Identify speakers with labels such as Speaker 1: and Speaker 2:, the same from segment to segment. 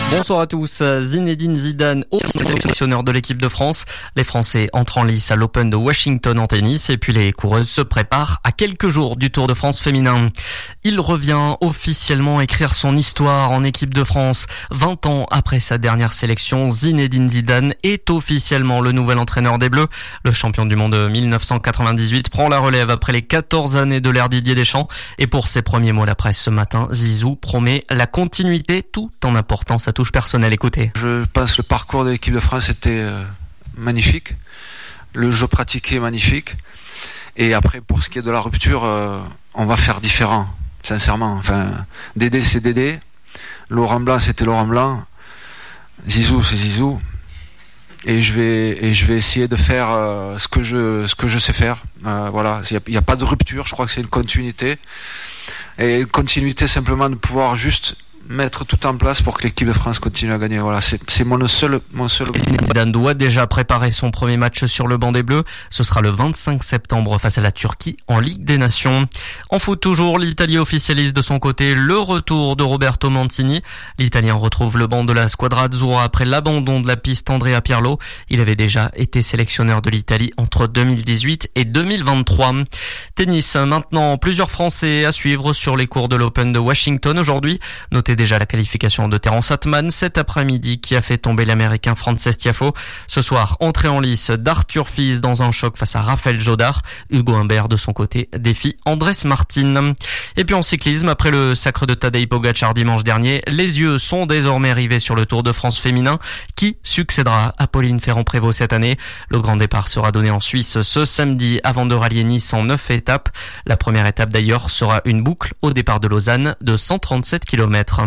Speaker 1: Bonsoir à tous. Zinedine Zidane, sélectionneur de l'équipe de France. Les Français entrent en lice à l'Open de Washington en tennis et puis les coureuses se préparent à quelques jours du Tour de France féminin. Il revient officiellement écrire son histoire en équipe de France. 20 ans après sa dernière sélection, Zinedine Zidane est officiellement le nouvel entraîneur des Bleus. Le champion du monde de 1998 prend la relève après les 14 années de l'ère Didier Deschamps. Et pour ses premiers mots à la presse ce matin, Zizou promet la continuité tout en apportant sa touche personnelle. Écoutez.
Speaker 2: Je pense que le parcours de l'équipe de France était magnifique. Le jeu pratiqué est magnifique. Et après, pour ce qui est de la rupture, on va faire différent, sincèrement. Enfin, Dédé, c'est Dédé. Laurent Blanc, c'était Laurent Blanc. Zizou, c'est Zizou. Et je vais essayer de faire ce que je sais faire. Voilà, il n'y a pas de rupture. Je crois que c'est une continuité. Et une continuité simplement de pouvoir juste mettre tout en place pour que l'équipe de France continue à gagner. Voilà, c'est mon seul objectif.
Speaker 1: Zidane doit déjà préparer son premier match sur le banc des Bleus. Ce sera le 25 septembre face à la Turquie en Ligue des Nations. En foot toujours, l'Italie officialise de son côté le retour de Roberto Mancini. l'Italien retrouve le banc de la Squadra Azzurra après l'abandon de la piste Andrea Pirlo. Il avait déjà été sélectionneur de l'Italie entre 2018 et 2023. Tennis maintenant, plusieurs Français à suivre sur les cours de l'Open de Washington aujourd'hui. Notez déjà la qualification de Terence Atman cet après-midi qui a fait tomber l'Américain Frances Tiafoe. Ce soir, entrée en lice d'Arthur Fils dans un choc face à Raphaël Jodard. Hugo Humbert de son côté défie Andrés Martin. Et puis en cyclisme, après le sacre de Tadej Pogačar dimanche dernier, les yeux sont désormais rivés sur le Tour de France féminin qui succédera à Pauline Ferrand-Prévot cette année. Le grand départ sera donné en Suisse ce samedi avant de rallier Nice en 9 étapes. La première étape d'ailleurs sera une boucle au départ de Lausanne de 137 km.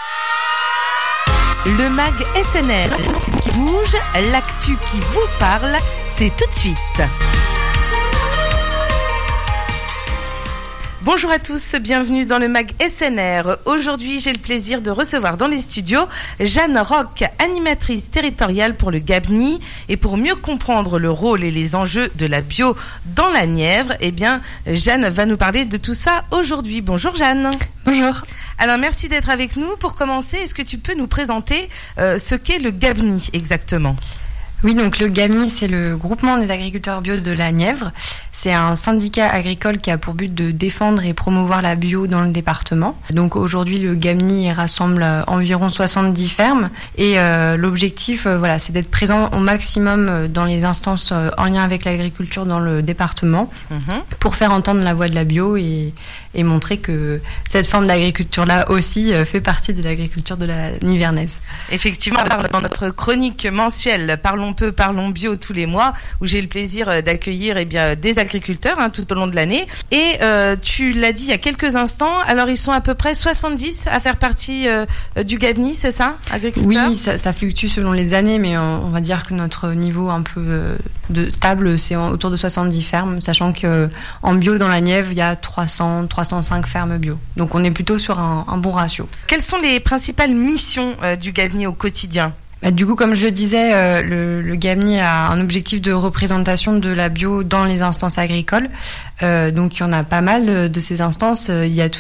Speaker 3: Le MAG SNR qui bouge, l'actu qui vous parle, c'est tout de suite. Bonjour à tous, bienvenue dans le MAG SNR. Aujourd'hui, j'ai le plaisir de recevoir dans les studios Jeanne Roch, animatrice territoriale pour le Gabni. Et pour mieux comprendre le rôle et les enjeux de la bio dans la Nièvre, Jeanne va nous parler de tout ça aujourd'hui. Bonjour Jeanne.
Speaker 4: Bonjour.
Speaker 3: Alors merci d'être avec nous. Pour commencer, est-ce que tu peux nous présenter ce qu'est le Gabni exactement ?
Speaker 4: Oui, donc le Gabni, c'est le groupement des agriculteurs bio de la Nièvre. C'est un syndicat agricole qui a pour but de défendre et promouvoir la bio dans le département. Donc aujourd'hui, le Gabni rassemble environ 70 fermes et l'objectif, c'est d'être présent au maximum dans les instances en lien avec l'agriculture dans le département pour faire entendre la voix de la bio et montrer que cette forme d'agriculture-là aussi fait partie de l'agriculture de la Nivernaise.
Speaker 3: Effectivement, dans notre chronique mensuelle Parlons peu, parlons bio tous les mois, où j'ai le plaisir d'accueillir des agriculteurs tout au long de l'année. Et tu l'as dit il y a quelques instants, alors ils sont à peu près 70 à faire partie du Gabni, c'est ça, agriculteurs ?
Speaker 4: Oui, ça fluctue selon les années, mais on va dire que notre niveau un peu stable, c'est autour de 70 fermes, sachant qu'en bio dans la Nièvre, il y a 305 fermes bio. Donc on est plutôt sur un bon ratio.
Speaker 3: Quelles sont les principales missions du Gabni au quotidien ?
Speaker 4: Du coup, comme je le disais, le Gabni a un objectif de représentation de la bio dans les instances agricoles. Donc, il y en a pas mal de ces instances. Il y a tout